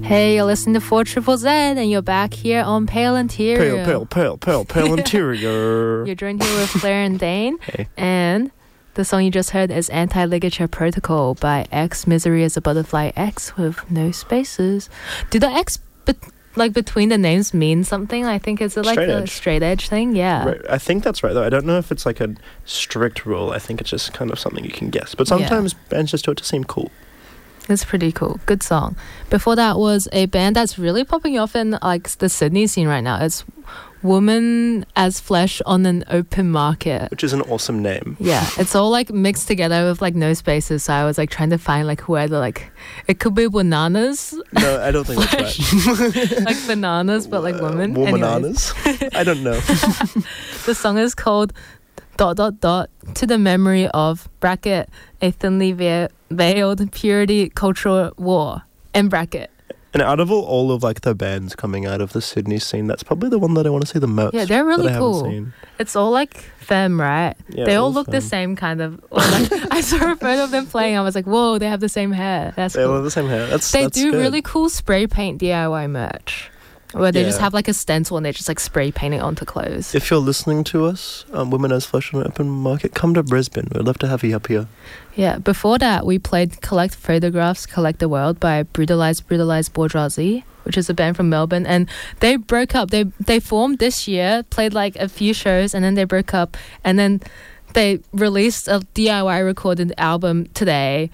Hey, you're listening to 4 Triple Z and you're back here on Pale Interior. Pale Interior. You're joined here with Claire and Dane. Hey. And the song you just heard is Anti-Ligature Protocol by X. Misery is a Butterfly X with no spaces. Do the X between the names mean something? I think it's like a straight edge thing. Yeah. Right. I think that's right, though. I don't know if it's like a strict rule. I think it's just kind of something you can guess. But sometimes bands just do it to seem cool. It's pretty cool. Good song. Before that was a band that's really popping off in like the Sydney scene right now. It's Woman as Flesh on an Open Market. Which is an awesome name. Yeah. It's all like mixed together with like no spaces. So I was like trying to find like where the like, it could be bananas. No, I don't think that's right. Like bananas, but like women. Bananas? I don't know. The song is called ... to the memory of bracket a thinly veiled purity cultural war end bracket. And out of all of like the bands coming out of the Sydney scene, that's probably the one that I want to see the most. Yeah, they're really that I cool. haven't seen. It's all like femme, right? Yeah, they all look femme. the same kind of. Or like, I saw a photo of them playing. I was like, whoa, they have the same hair. That's They cool. all have the same hair. That's They do good. really cool spray paint DIY merch. Where they just Yeah. have like a stencil and they just like spray paint it onto clothes. If you're listening to us, Women as Flesh on an Open Market, come to Brisbane. We'd love to have you up here. Yeah, before that, we played Collect Photographs, Collect the World by Brutalized Bourgeoisie, which is a band from Melbourne. And they broke up. They formed this year, played like a few shows, and then they broke up. And then they released a DIY recorded album today,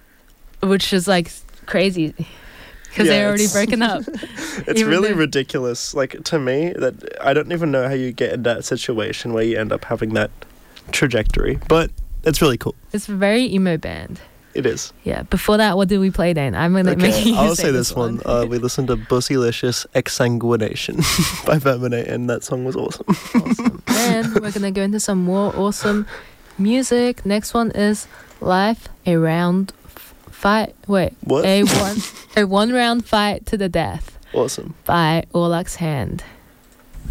which is like crazy. Because they're already broken up. It's really ridiculous. Like, to me, that I don't even know how you get in that situation where you end up having that trajectory. But it's really cool. It's a very emo band. It is. Yeah. Before that, what did we play then? I'm going to make you I'll say say this one. We listened to Bussylicious Exsanguination by Verminate, and that song was awesome. Awesome. And we're going to go into some more awesome music. Next one is Life a Round Fight. Wait. What? A one round fight to the death. Awesome. By Orlax Hand.